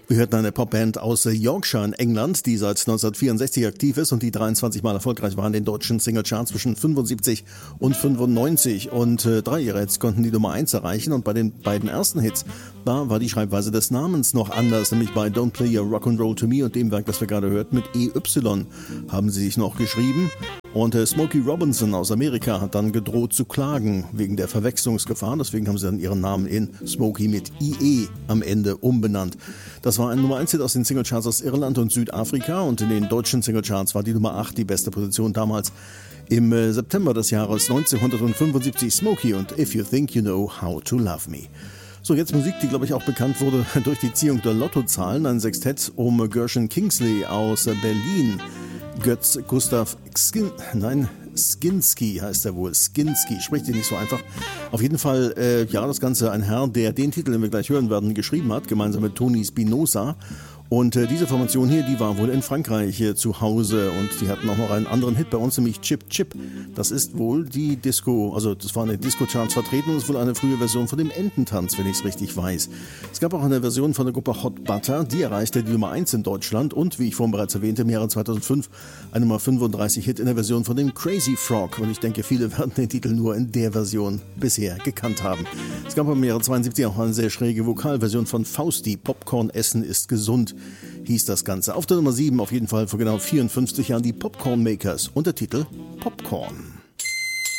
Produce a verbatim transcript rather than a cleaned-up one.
Wir hörten eine Popband aus Yorkshire in England, die seit neunzehnhundertvierundsechzig aktiv ist und die dreiundzwanzig Mal erfolgreich war in den deutschen Singlecharts zwischen fünfundsiebzig und fünfundneunzig. Und äh, drei ihrer Hits konnten die Nummer eins erreichen und bei den beiden ersten Hits da war die Schreibweise des Namens noch anders, nämlich bei Don't Play Your Rock'n'Roll to Me und dem Werk, das wir gerade hörten, mit E Y haben sie sich noch geschrieben. Und äh, Smokey Robinson aus Amerika hat dann gedroht zu klagen wegen der Verwechslungsgefahr. Deswegen haben sie dann ihren Namen in Smokey mit I E am Ende umbenannt. Das war ein Nummer eins Hit aus den Singlecharts aus Irland und Südafrika und in den deutschen Singlecharts war die Nummer acht die beste Position damals. Im äh, September des Jahres neunzehnhundertfünfundsiebzig Smokey und If You Think You Know How to Love Me. So, jetzt Musik, die, glaube ich, auch bekannt wurde durch die Ziehung der Lottozahlen. Ein Sextett um Gershon Kingsley aus Berlin. Götz Gustav Skin, nein, Skinski heißt er wohl. Skinski, spricht ihn nicht so einfach. Auf jeden Fall, äh, ja, das Ganze ein Herr, der den Titel, den wir gleich hören werden, geschrieben hat, gemeinsam mit Tony Spinoza. Und äh, diese Formation hier, die war wohl in Frankreich hier zu Hause und die hatten auch noch einen anderen Hit bei uns, nämlich Chip Chip. Das ist wohl die Disco, also das war in den Disco-Charts vertreten und ist wohl eine frühe Version von dem Ententanz, wenn ich es richtig weiß. Es gab auch eine Version von der Gruppe Hot Butter, die erreichte die Nummer eins in Deutschland und, wie ich vorhin bereits erwähnte, im Jahre zweitausendfünf ein Nummer fünfunddreißig Hit in der Version von dem Crazy Frog. Und ich denke, viele werden den Titel nur in der Version bisher gekannt haben. Es gab im Jahre zweiundsiebzig auch eine sehr schräge Vokalversion von Fausti, Popcorn essen ist gesund, hieß das Ganze. Auf der Nummer sieben auf jeden Fall vor genau vierundfünfzig Jahren die Popcorn Makers und der Titel Popcorn.